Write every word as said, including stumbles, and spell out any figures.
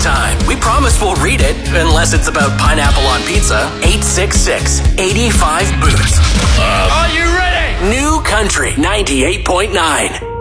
time. We promise we'll read it, unless it's about pineapple on pizza. eight six six, eight five, booze. Are you ready? New Country ninety-eight point nine.